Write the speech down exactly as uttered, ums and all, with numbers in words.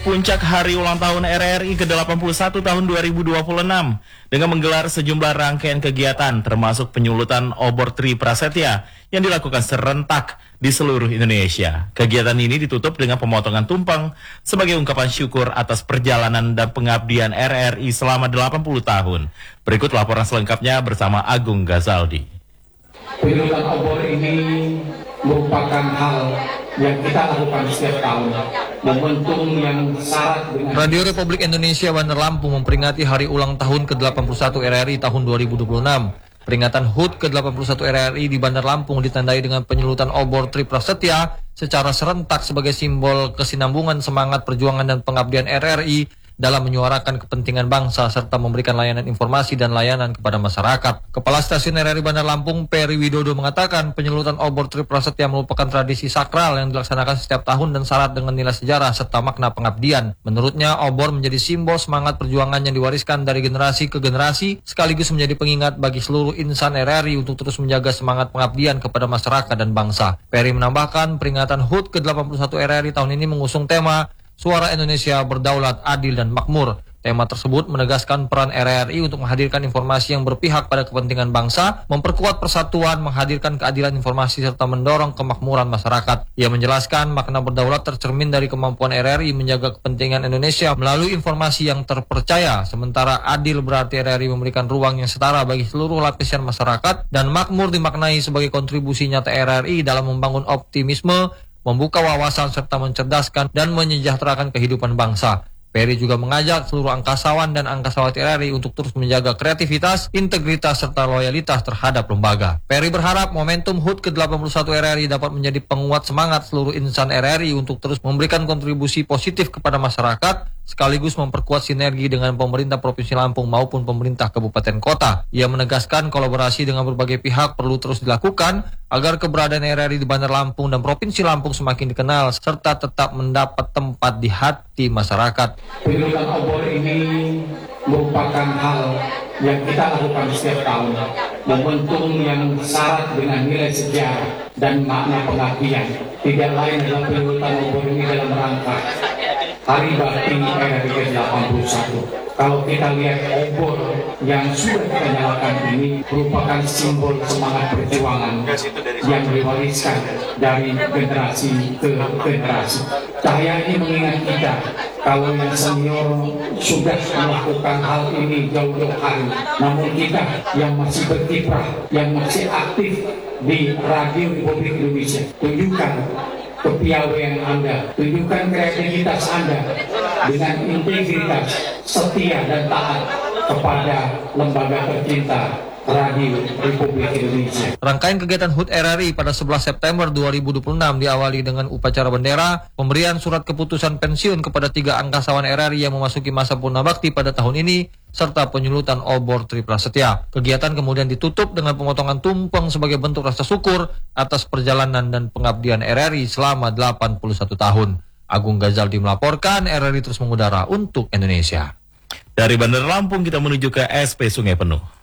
puncak hari ulang tahun R R I ke delapan puluh satu tahun dua ribu dua puluh enam dengan menggelar sejumlah rangkaian kegiatan termasuk penyulutan obor Tri Prasetya yang dilakukan serentak di seluruh Indonesia. Kegiatan ini ditutup dengan pemotongan tumpeng sebagai ungkapan syukur atas perjalanan dan pengabdian R R I selama delapan puluh tahun. Berikut laporan selengkapnya bersama Agung Ghazaldi. Penyulutan obor ini merupakan hal yang kita lakukan setiap tahun. Momentum yang syarat dengan... Radio Republik Indonesia Bandar Lampung memperingati hari ulang tahun ke delapan puluh satu R R I tahun dua ribu dua puluh enam. Peringatan H U T ke delapan puluh satu R R I di Bandar Lampung ditandai dengan penyulutan obor Tri Prasetya secara serentak sebagai simbol kesinambungan semangat perjuangan dan pengabdian R R I dalam menyuarakan kepentingan bangsa serta memberikan layanan informasi dan layanan kepada masyarakat. Kepala Stasiun R R I Bandar Lampung, Peri Widodo, mengatakan penyulutan obor Tri Prasetya merupakan tradisi sakral yang dilaksanakan setiap tahun dan syarat dengan nilai sejarah serta makna pengabdian. Menurutnya, obor menjadi simbol semangat perjuangan yang diwariskan dari generasi ke generasi, sekaligus menjadi pengingat bagi seluruh insan R R I untuk terus menjaga semangat pengabdian kepada masyarakat dan bangsa. Peri menambahkan, peringatan H U T ke delapan puluh satu R R I tahun ini mengusung tema Suara Indonesia Berdaulat, Adil, dan Makmur. Tema tersebut menegaskan peran R R I untuk menghadirkan informasi yang berpihak pada kepentingan bangsa, memperkuat persatuan, menghadirkan keadilan informasi, serta mendorong kemakmuran masyarakat. Ia menjelaskan makna berdaulat tercermin dari kemampuan R R I menjaga kepentingan Indonesia melalui informasi yang terpercaya, sementara adil berarti R R I memberikan ruang yang setara bagi seluruh lapisan masyarakat, dan makmur dimaknai sebagai kontribusi nyata R R I dalam membangun optimisme, membuka wawasan serta mencerdaskan dan menyejahterakan kehidupan bangsa. Peri juga mengajak seluruh angkasawan dan angkasawati R R I untuk terus menjaga kreativitas, integritas, serta loyalitas terhadap lembaga. Peri berharap momentum H U T ke delapan puluh satu R R I dapat menjadi penguat semangat seluruh insan R R I untuk terus memberikan kontribusi positif kepada masyarakat, sekaligus memperkuat sinergi dengan pemerintah Provinsi Lampung maupun pemerintah kabupaten kota. Ia menegaskan kolaborasi dengan berbagai pihak perlu terus dilakukan agar keberadaan R R I di Bandar Lampung dan Provinsi Lampung semakin dikenal serta tetap mendapat tempat di hati masyarakat. Penyulutan obor ini merupakan hal yang kita lakukan setiap tahun. Momentum yang syarat dengan nilai sejarah dan makna pengabdian. Tidak lain adalah penyulutan obor ini dalam rangka Hari Bakti R R I ke delapan puluh satu. Kalau kita lihat obor yang sudah kita nyalakan ini merupakan simbol semangat perjuangan yang diwariskan dari generasi ke generasi. Cahaya ini mengingat kita kalau yang senior sudah melakukan hal ini jauh-jauh hari, namun kita yang masih berkiprah, yang masih aktif di Radio Republik Indonesia, tunjukkan kepiawaian Anda, tunjukkan kreativitas Anda dengan integritas, setia, dan taat kepada lembaga tercinta Radio Republik Indonesia. Rangkaian kegiatan H U T R R I pada sebelas September dua ribu dua puluh enam diawali dengan upacara bendera, pemberian surat keputusan pensiun kepada tiga angkasawan R R I yang memasuki masa purnabakti pada tahun ini, serta penyulutan obor Tri Prasetya. Kegiatan kemudian ditutup dengan pemotongan tumpeng sebagai bentuk rasa syukur atas perjalanan dan pengabdian R R I selama delapan puluh satu tahun. Agung Ghazaldi melaporkan, R R I terus mengudara untuk Indonesia. Dari Bandar Lampung kita menuju ke S P Sungai Penuh.